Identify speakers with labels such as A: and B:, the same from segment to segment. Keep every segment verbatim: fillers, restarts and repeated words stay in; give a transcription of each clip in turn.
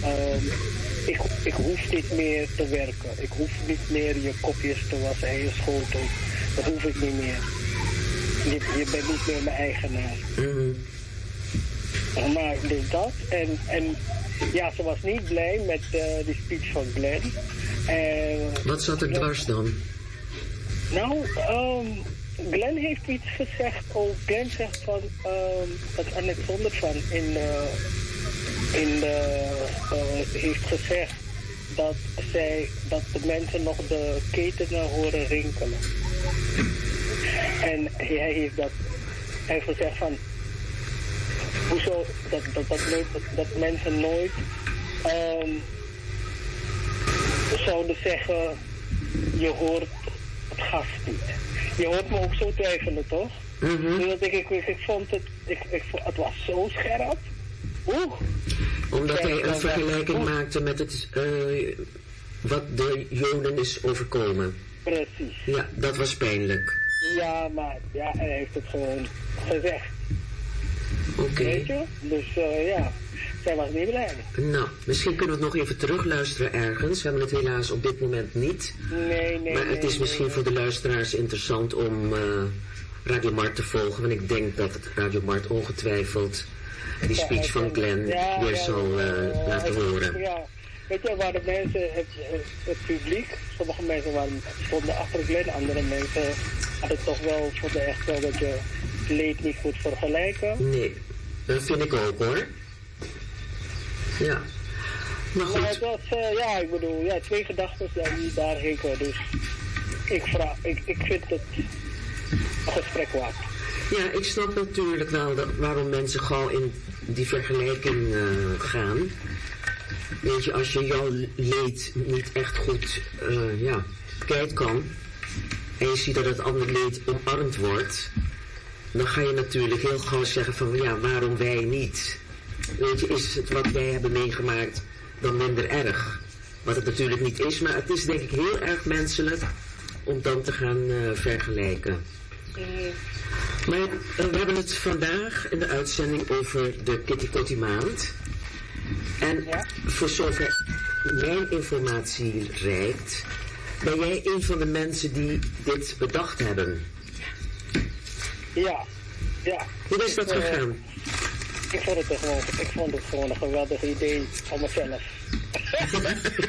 A: Um, ik, ik hoef niet meer te werken. Ik hoef niet meer je kopjes te wassen en je schotel. Dat hoef ik niet meer. Je, je bent niet meer mijn eigenaar.
B: Mm-hmm.
A: Maar dus dat. En, en ja, ze was niet blij met uh, die speech van Glenn. En,
B: wat zat er dwars dan?
A: Nou, um, Glenn heeft iets gezegd. Oh, Glenn zegt van, um, dat Alexander van in, uh, in de, uh, heeft gezegd dat zij, dat de mensen nog de ketenen horen rinkelen. En hij heeft dat, hij heeft gezegd van, hoezo, dat, dat, dat, nooit, dat, dat mensen nooit um, zouden zeggen, je hoort het gas niet. Je hoort me ook zo twijfelen, toch?
B: Mm-hmm.
A: Dus ik, ik, ik, ik vond het, ik, ik, het was zo scherp. Oeh.
B: Omdat hij een vergelijking
A: Oeh.
B: maakte met het, uh, wat de Joden is overkomen.
A: Precies.
B: Ja, dat was pijnlijk.
A: Ja, maar ja, hij heeft het gewoon gezegd.
B: Oké. Okay.
A: Weet je? Dus uh, ja, zij was niet blij.
B: Nou, misschien kunnen we het nog even terugluisteren ergens. We hebben het helaas op dit moment niet.
A: Nee, nee,
B: Maar het is
A: nee,
B: misschien
A: nee.
B: voor de luisteraars interessant om uh, Radio Mart te volgen. Want ik denk dat het Radio Mart ongetwijfeld die speech van Glenn
A: ja,
B: weer
A: ja,
B: zal uh,
A: ja,
B: laten
A: ja,
B: horen.
A: Ja, weet je, waar de mensen, het, het, het publiek, sommige mensen waren, stonden achter Glenn, andere mensen hadden toch wel, vonden echt wel dat je het leed niet goed vergelijken.
B: Nee, dat vind ik ook hoor. Ja. Maar goed.
A: Maar het was, uh, ja, ik bedoel, ja, twee gedachten die daar heken, dus ik vraag, ik, ik vind het een gesprek waard.
B: Ja, ik snap natuurlijk wel dat, waarom mensen gauw in die vergelijking uh, gaan. Weet je, als je jouw leed niet echt goed uh, ja, kwijt kan en je ziet dat het andere leed omarmd wordt, dan ga je natuurlijk heel gauw zeggen van ja, waarom wij niet? Weet je, is het wat wij hebben meegemaakt dan minder erg? Wat het natuurlijk niet is, maar het is denk ik heel erg menselijk om dan te gaan uh, vergelijken.
A: Mm.
B: Maar uh, we hebben het vandaag in de uitzending over de Kitty Kotti maand. En
A: ja?
B: voor zover mijn informatie reikt, ben jij een van de mensen die dit bedacht hebben.
A: Ja, ja.
B: Hoe is dat
A: uh,
B: gegaan?
A: Ik vond het gewoon, ik vond het gewoon een geweldig idee van mezelf. ik vond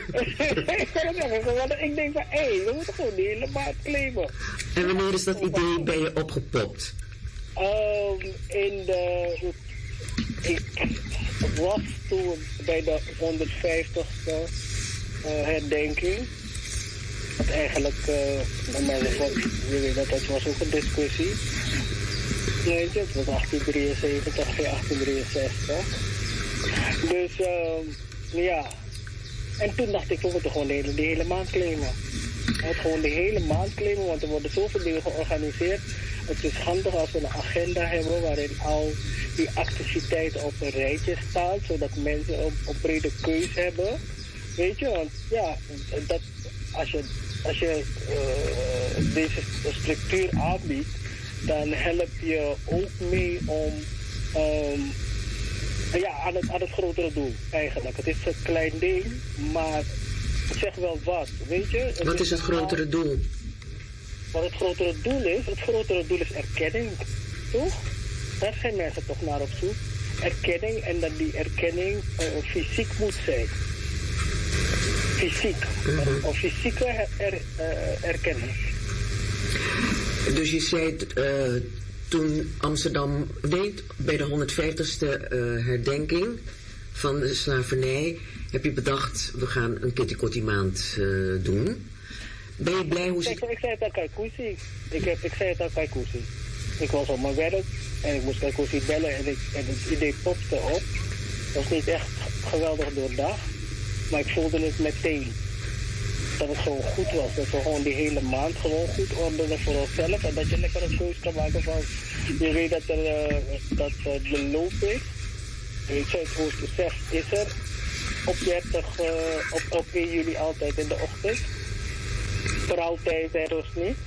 A: het echt een geweldig. Ik denk van, hé, hey, we moeten gewoon die hele maand claimen.
B: En wanneer is dat idee bij je opgepopt?
A: Um, in de, ik was toen bij de honderdvijftigste uh, herdenking. Wat eigenlijk, uh, bij mij was, je weet dat, dat was ook een discussie. Weet je, het was achttien drieënzeventig, achttien drieënzestig. Dus, uh, ja. En toen dacht ik, we moeten gewoon de hele, de hele maand claimen. We moeten gewoon de hele maand claimen, want er worden zoveel dingen georganiseerd. Het is handig als we een agenda hebben waarin al die activiteiten op een rijtje staan, zodat mensen op, op brede keus hebben. Weet je, want ja, dat, als je, als je uh, deze structuur aanbiedt, dan help je ook mee om um, ja, aan, het, aan het grotere doel eigenlijk. Het is een klein ding, maar het zegt wel wat, weet je. Het
B: wat
A: is
B: is het grotere
A: al,
B: doel?
A: Wat het grotere doel is, het grotere doel is erkenning, toch? Daar zijn mensen toch naar op zoek. Erkenning en dat die erkenning uh, fysiek moet zijn. Fysiek. Mm-hmm. Of fysieke her, er, uh, erkenning.
B: Dus je zei uh, toen Amsterdam weet, bij de honderdvijftigste uh, herdenking van de slavernij, heb je bedacht, we gaan een Kitty Kotti maand uh, doen. Ben je blij hoe ze...
A: Ik, ik zei het aan Kaikousi. Ik, heb, ik zei het aan Kaikousi. Ik was op mijn werk en ik moest Kaikousi bellen en, ik, en het idee popte op. Het was niet echt geweldig doordacht, maar ik voelde het meteen. Dat het gewoon goed was. Dat we gewoon die hele maand gewoon goed ordenen voor onszelf. En dat je lekker een keuze kan maken van... Je weet dat er uh, dat, uh, de loop is. Weet je, het hoogste zes is er. Op dertig, uh, op, op één juli altijd in de ochtend. Voor altijd, hè, Roos niet?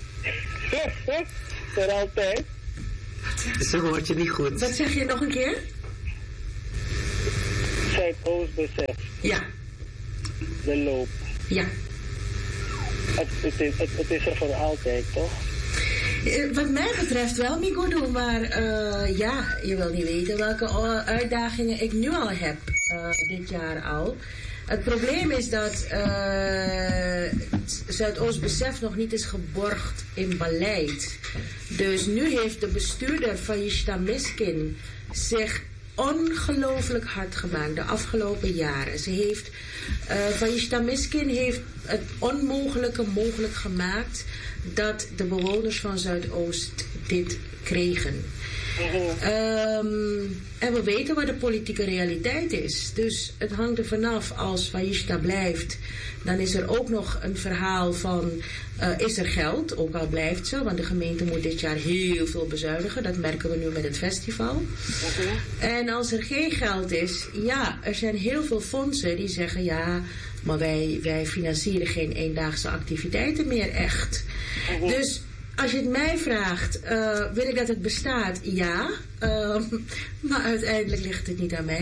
A: Voor altijd.
B: Zo hoort je niet goed.
C: Wat zeg je nog een keer?
A: Zuidoostbesef.
B: Ja.
A: De loop.
B: Ja.
A: Het, het, is, het, het is er voor altijd, toch?
C: Wat mij betreft wel, Migodo, maar uh, ja, je wil niet weten welke uitdagingen ik nu al heb, uh, dit jaar al. Het probleem is dat uh, Zuidoostbesef nog niet is geborgd in beleid. Dus nu heeft de bestuurder Fayishta Miskin zich ongelooflijk hard gemaakt de afgelopen jaren. Ze heeft, uh, Fayishta Miskin heeft het onmogelijke mogelijk gemaakt dat de bewoners van Zuidoost dit kregen. Um, en we weten wat de politieke realiteit is. Dus het hangt er vanaf als Fayishta blijft. Dan is er ook nog een verhaal van, uh, is er geld? Ook al blijft ze, want de gemeente moet dit jaar heel veel bezuinigen. Dat merken we nu met het festival. Okay. En als er geen geld is, ja, er zijn heel veel fondsen die zeggen, ja, maar wij, wij financieren geen eendaagse activiteiten meer echt. Okay. Dus als je het mij vraagt, uh, wil ik dat het bestaat? Ja. Uh, maar uiteindelijk ligt het niet aan mij.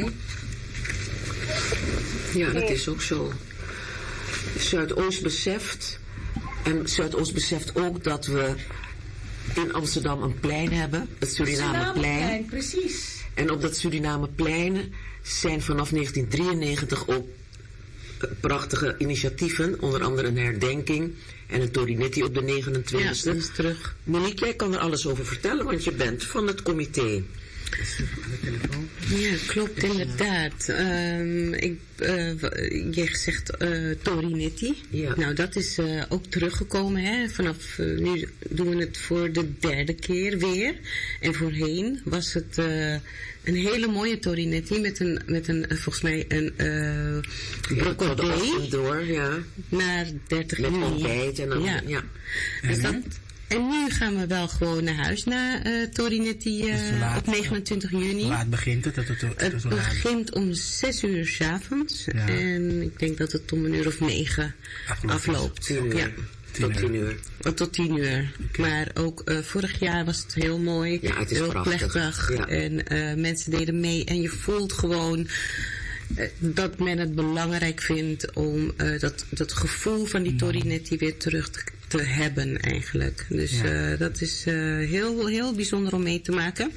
B: Ja, dat is ook zo. Zuidoost beseft, en Zuidoost beseft ook dat we in Amsterdam een plein hebben, het Surinameplein.
C: Surinameplein, precies.
B: En op dat Surinameplein zijn vanaf negentien drieënnegentig ook prachtige initiatieven, onder andere een herdenking en een Torinetti op de negenentwintigste.
C: Ja, dat is terug.
B: Monique, jij kan er alles over vertellen, want je bent van het comité.
D: Ja, klopt inderdaad. Um, ik, uh, je zegt uh, Torinetti.
B: Ja.
D: Nou, dat is uh, ook teruggekomen. Hè? Vanaf uh, nu doen we het voor de derde keer weer. En voorheen was het uh, een hele mooie Torinetti met een, met een uh, volgens mij een uh, brocodé
B: door, ja.
D: naar dertig juni.
B: Met ontbijt en dan, ja. ja.
D: Dus dat, en nu gaan we wel gewoon naar huis na uh, Torinetti uh, op negenentwintig juni.
E: Hoe laat begint het? Het, het, het,
D: het begint om zes uur 's avonds. Ja. En ik denk dat het om een uur of negen afloopt. afloopt.
B: Tien uur.
D: Ja.
B: Tot tien uur.
D: Oh, tot tien uur. Okay. Maar ook uh, vorig jaar was het heel mooi.
B: Ja, het is
D: heel
B: prachtig.
D: plechtig.
B: Ja.
D: En uh, mensen deden mee. En je voelt gewoon uh, dat men het belangrijk vindt om uh, dat, dat gevoel van die Torinetti weer terug te, te hebben eigenlijk. Dus ja. uh, dat is uh, heel, heel bijzonder om mee te maken.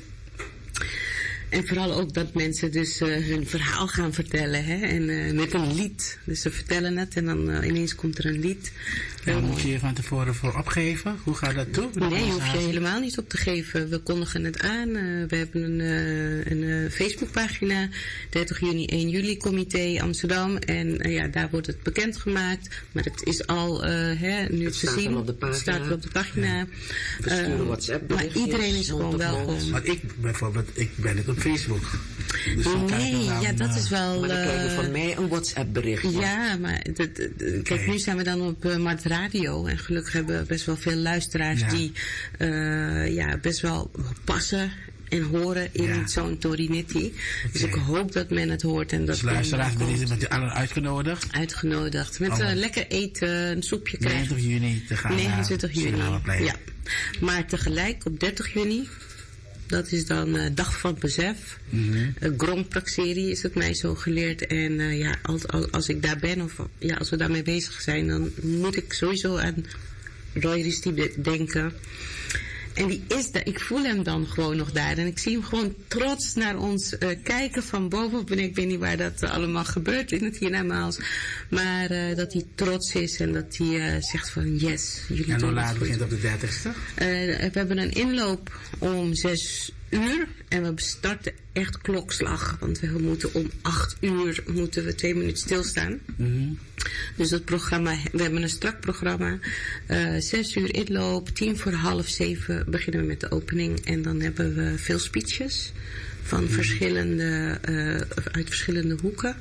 D: En vooral ook dat mensen dus uh, hun verhaal gaan vertellen. Hè? En uh, met een lied. Dus ze vertellen het en dan uh, ineens komt er een lied.
E: Daar moet je je van tevoren voor opgeven? Hoe gaat dat toe?
D: Nee, je hoeft je helemaal niet op te geven. We kondigen het aan. Uh, we hebben een, uh, een uh, Facebookpagina. dertig juni, één juli Comité Amsterdam. En uh, ja, daar wordt het bekendgemaakt. Maar het is al uh, hè, nu
B: het
D: te zien. Het staat wel op de pagina.
B: Ja. We sturen uh, WhatsApp
D: maar iedereen is gewoon welkom.
E: Want ik bijvoorbeeld, ik ben het op Facebook.
D: Dus nee, ja, dat is wel...
B: Maar dan krijg je
D: uh,
B: van mij een WhatsApp bericht.
D: Ja, maar dat, dat, okay. Kijk, nu zijn we dan op uh, Mart Radio. En gelukkig hebben we best wel veel luisteraars ja. die uh, ja, best wel passen en horen in ja. zo'n Torinetti. Okay. Dus ik hoop dat men het hoort. En dat
E: dus luisteraars, bent u allen uitgenodigd?
D: Uitgenodigd. Met oh. uh, lekker eten, een soepje krijgen.
E: negenentwintig juni te gaan
D: negenentwintig juni.
E: Ja.
D: Maar tegelijk op dertig juni... Dat is dan uh, Dag van het Besef.
E: Mm-hmm.
D: Uh, Grondpraxerie is het mij zo geleerd. En uh, ja, als, als ik daar ben of ja, als we daarmee bezig zijn, dan moet ik sowieso aan Roy Ristiep denken. En die is daar, ik voel hem dan gewoon nog daar. En ik zie hem gewoon trots naar ons uh, kijken van bovenop. En ik weet niet waar dat uh, allemaal gebeurt in het hiernamaals. Maar uh, dat hij trots is en dat hij uh, zegt van yes. Jullie
E: en hoe laat begint op de dertigste?
D: Uh, we hebben een inloop om zes uur. En we starten echt klokslag. Want we moeten om acht uur moeten we twee minuten stilstaan.
E: Mm-hmm.
D: Dus dat programma, we hebben een strak programma. Uh, zes uur inloop, tien voor half zeven beginnen we met de opening. En dan hebben we veel speeches van mm. verschillende, uh, uit verschillende hoeken.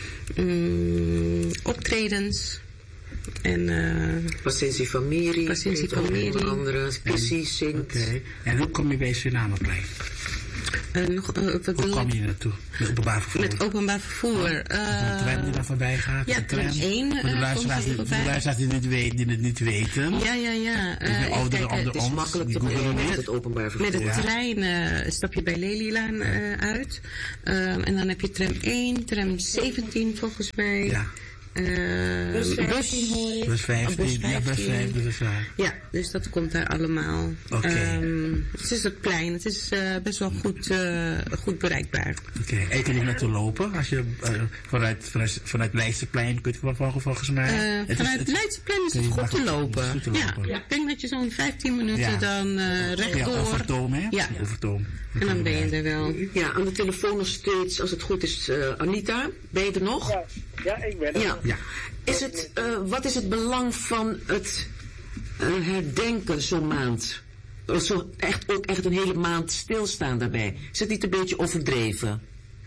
D: Um, optredens. En uh,
B: Pacientie van Miri.
D: Pacientie van Miri.
B: Onder andere, precies zingt.
E: Okay. En hoe kom je bij Surinameplein?
D: Uh, nog, uh, wat
E: Hoe kom je naartoe? Met openbaar vervoer?
D: Met openbaar vervoer.
E: Oh, uh, een trein die daar voorbij gaat?
D: Ja, tram één.
E: Voor de luisteraars die, de luisteraars die, niet weet, die het niet weten.
D: Ja, ja, ja. Uh,
E: de ouderen onder
B: het is
E: ons,
B: makkelijk te brengen met het openbaar vervoer.
D: Met de
E: Ja.
D: trein uh, stap je bij Lelylaan uh, uit. Uh, en dan heb je tram één, tram zeventien volgens mij.
E: Ja.
D: Uh,
C: Bus vijftien hoor ik.
E: Bus vijftien, ja, bus vijftien, dus ja.
D: Ja, dus dat komt daar allemaal.
E: Oké. Okay.
D: Um, het is het plein, het is uh, best wel goed, uh, goed bereikbaar.
E: Oké, okay. En je kunt er naartoe lopen als je uh, vanuit, vanuit, vanuit Leidseplein kunt vervolgen volgens mij.
D: Uh, vanuit het Leidseplein is het goed te lopen. Goed te lopen. Ja, ik denk dat je zo'n vijftien minuten ja. dan uh, rechtdoor.
E: Ja, Overtoom, hè?
D: Ja.
E: Overtoom.
D: En dan ben je er wel.
B: Ja, aan de telefoon nog steeds, als het goed is, uh, Anita, ben je er nog?
A: Ja, ja ik ben er.
B: Ja. Ja. Is het, uh, wat is het belang van het uh, herdenken zo'n maand? Zo echt, ook echt een hele maand stilstaan daarbij. Is het niet een beetje overdreven?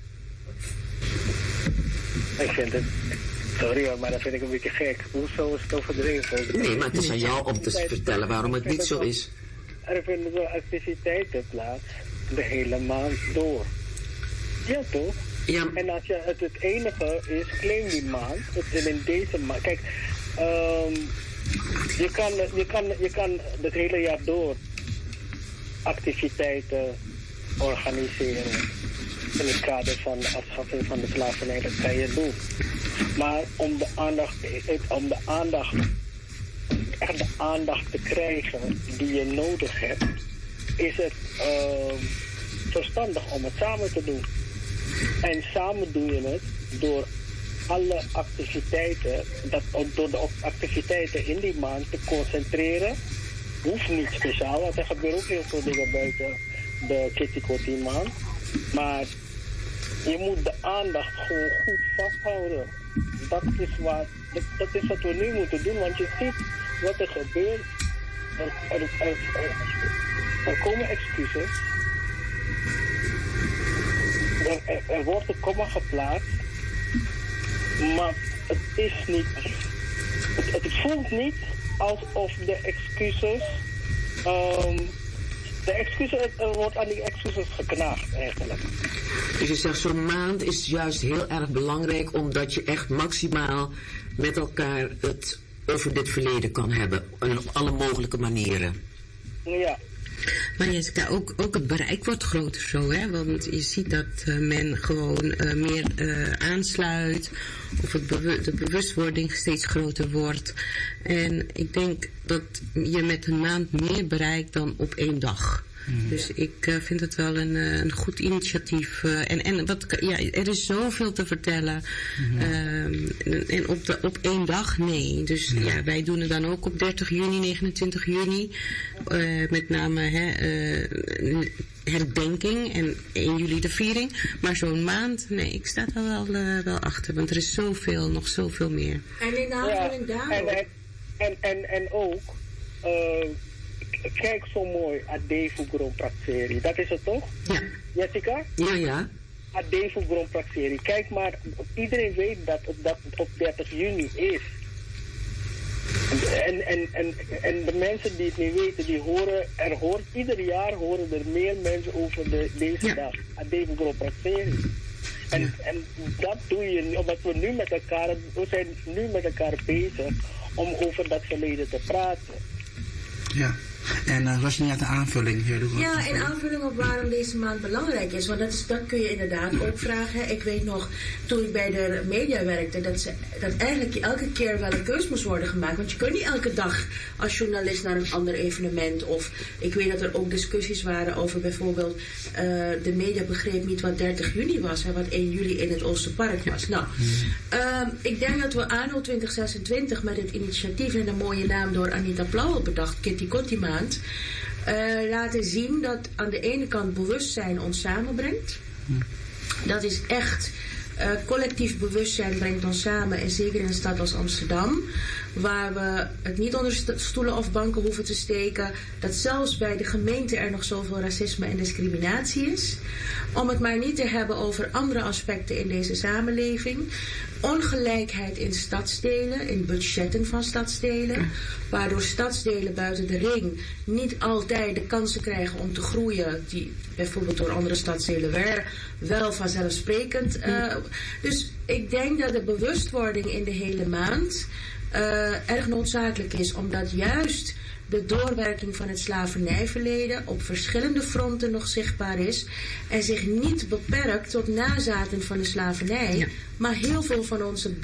A: Ik vind het... Sorry hoor, maar dat vind ik een beetje gek. Hoezo is het overdreven?
B: Nee, maar het is aan jou om te vertellen waarom het niet zo is.
A: Er vinden wel activiteiten plaats de hele maand door. Ja, toch?
B: Ja.
A: En als je het het enige is, claim die maand. Het in deze maand. Kijk, um, je, kan, je, kan, je kan het hele jaar door activiteiten organiseren. In het kader van de afschaffing van de slavernij, dat kan je doen. Maar om de aandacht, om de aandacht, echt de aandacht te krijgen die je nodig hebt, is het uh, verstandig om het samen te doen. En samen doe je het door alle activiteiten, dat, door de activiteiten in die maand te concentreren. Hoeft niet speciaal, want er gebeuren ook heel veel dingen buiten de Kitty Kotti maand. Maar je moet de aandacht gewoon goed vasthouden. Dat is, wat, dat, dat is wat we nu moeten doen, want je ziet wat er gebeurt. Er, er, er, er, er komen excuses. Er, er, er wordt een komma geplaatst. Maar het is niet... Het, het voelt niet alsof de excuses... Um, de excuses, er wordt aan die excuses geknaagd eigenlijk.
B: Dus je zegt, zo'n maand is juist heel erg belangrijk, omdat je echt maximaal met elkaar het over dit verleden kan hebben. En op alle mogelijke manieren.
A: Ja.
D: Maar Jessica, ook, ook het bereik wordt groter zo, hè? Want je ziet dat uh, men gewoon uh, meer uh, aansluit. Of het bewu- de bewustwording steeds groter wordt. En ik denk dat je met een maand meer bereikt dan op één dag. Mm. Dus ik uh, vind het wel een, uh, een goed initiatief. Uh, en en wat, ja, er is zoveel te vertellen. Mm-hmm. Uh, en op, de, op één dag, nee. Dus ja. ja, wij doen het dan ook op dertig juni, negenentwintig juni. Uh, met name hè, uh, herdenking en één juli de viering. Maar zo'n maand, nee, ik sta er wel, uh, wel achter. Want er is zoveel, nog zoveel meer.
C: En in de aanvulling
A: ja,
C: daarop.
A: En, en, en, en ook... Uh, Kijk zo mooi, Adefu Grand Praxeri. Dat is het toch?
B: Ja.
A: Jessica?
B: Ja, ja.
A: Adefu Grand Praxeri. Kijk maar, iedereen weet dat het, dat het op dertig juni is. En, en, en, en de mensen die het niet weten, die horen, er hoort, ieder jaar horen er meer mensen over de, deze ja. dag. Adefu Grand Praxeri. En, ja. en dat doe je, omdat we nu met elkaar, we zijn nu met elkaar bezig om over dat verleden te praten.
E: Ja. En uh, was je niet uit de aanvulling?
C: Ja, in aanvulling op waarom deze maand belangrijk is. Want dat, is, dat kun je inderdaad ook vragen. Ik weet nog, toen ik bij de media werkte, dat, ze, dat eigenlijk elke keer wel een keus moest worden gemaakt. Want je kunt niet elke dag als journalist naar een ander evenement. Of ik weet dat er ook discussies waren over bijvoorbeeld, uh, de media begreep niet wat dertig juni was en wat één juli in het Oosterpark was. Nou, uh, ik denk dat we anno twintig zesentwintig met het initiatief en de mooie naam door Anita Plauwel bedacht, Kitty Kotti maand, Uh, laten zien dat aan de ene kant bewustzijn ons samenbrengt. Dat is echt Uh, collectief bewustzijn brengt ons samen, en zeker in een stad als Amsterdam, waar we het niet onder stoelen of banken hoeven te steken, dat zelfs bij de gemeente er nog zoveel racisme en discriminatie is. Om het maar niet te hebben over andere aspecten in deze samenleving. Ongelijkheid in stadsdelen, in budgetten van stadsdelen, waardoor stadsdelen buiten de ring niet altijd de kansen krijgen om te groeien, die bijvoorbeeld door andere stadsdelen wel, wel vanzelfsprekend. Uh, dus ik denk dat de bewustwording in de hele maand uh, erg noodzakelijk is, omdat juist de doorwerking van het slavernijverleden op verschillende fronten nog zichtbaar is en zich niet beperkt tot nazaten van de slavernij, ja. maar heel veel van onze